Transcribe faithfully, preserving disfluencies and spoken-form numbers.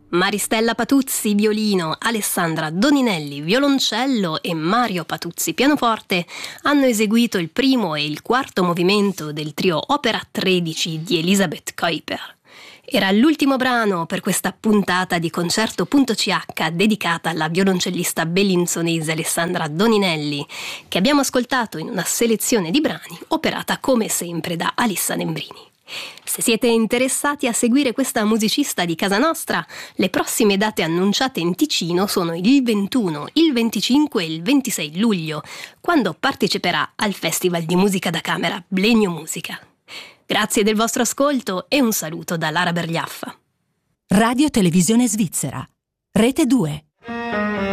Maristella Patuzzi, violino, Alessandra Doninelli, violoncello e Mario Patuzzi, pianoforte, hanno eseguito il primo e il quarto movimento del trio Opera tredici di Elisabeth Kuiper. Era l'ultimo brano per questa puntata di Concerto.ch dedicata alla violoncellista bellinzonese Alessandra Doninelli, che abbiamo ascoltato in una selezione di brani operata come sempre da Alissa Nembrini. Se siete interessati a seguire questa musicista di casa nostra, le prossime date annunciate in Ticino sono il ventuno, il venticinque e il ventisei luglio, quando parteciperà al Festival di Musica da Camera Blegno Musica. Grazie del vostro ascolto e un saluto da Lara Bergliaffa. Radio Televisione Svizzera, Rete due.